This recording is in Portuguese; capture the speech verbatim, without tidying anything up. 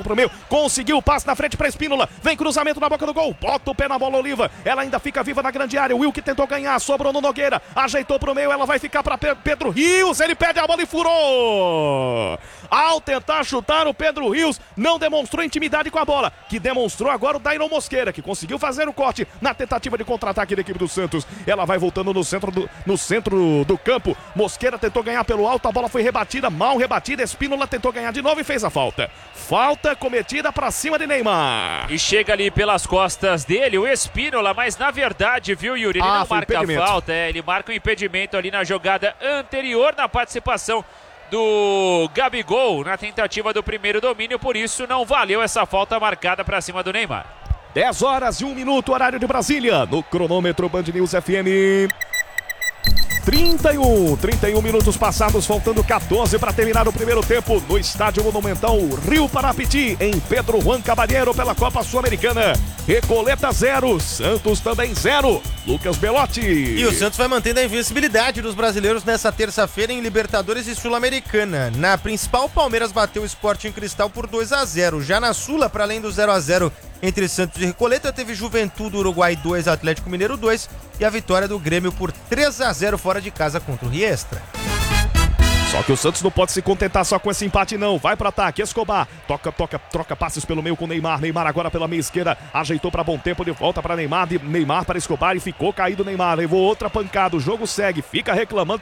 jogo pro meio, conseguiu o passe na frente pra Espínola, vem cruzamento na boca do gol, bota o pé na bola, Oliva, ela ainda fica viva na grande área, o Will que tentou ganhar, sobrou no Nogueira, ajeitou pro meio, ela vai ficar pra Pedro Rios, ele perde a bola e furou! Ao tentar chutar, o Pedro Rios não demonstrou intimidade com a bola, que demonstrou agora o Dairon Mosqueira, que conseguiu fazer o corte na tentativa de contra-ataque da equipe do Santos. Ela vai voltando no centro do, no centro do campo, Mosqueira tentou ganhar pelo alto, a bola foi rebatida, mal rebatida, Espínola tentou ganhar de novo e fez a falta. Falta cometida pra cima de Neymar. E chega ali pelas costas dele o Espínola, mas na verdade, viu, Yuri, ele ah, não marca impedimento. a falta, é, ele marca um impedimento ali na jogada anterior, na participação do Gabigol, na tentativa do primeiro domínio, por isso não valeu essa falta marcada pra cima do Neymar. dez horas e um minuto, horário de Brasília, no cronômetro Band News F M. trinta e um, trinta e um minutos passados, faltando quatorze para terminar o primeiro tempo no estádio Monumental Rio Parapiti, em Pedro Juan Cabanheiro, pela Copa Sul-Americana. Recoleta zero, Santos também zero. Lucas Belotti. E o Santos vai mantendo a invencibilidade dos brasileiros nessa terça-feira em Libertadores e Sul-Americana. Na principal, o Palmeiras bateu o Sporting Cristal por dois a zero. Já na Sula, para além do zero a zero entre Santos e Recoleta, teve Juventude Uruguai dois, Atlético Mineiro dois e a vitória do Grêmio por três a zero fora de casa contra o Riestra. Só que o Santos não pode se contentar só com esse empate não, vai para ataque, Escobar, toca, toca, troca passes pelo meio com Neymar, Neymar agora pela meia esquerda, ajeitou para bom tempo, de volta para Neymar, de Neymar para Escobar e ficou caído Neymar, levou outra pancada, o jogo segue, fica reclamando